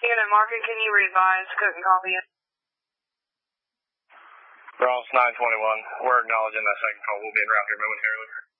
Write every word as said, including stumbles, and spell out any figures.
Unit Market, can you revise? Couldn't copy it. Ross nine twenty-one, we're acknowledging that second call. We'll be en route here momentarily.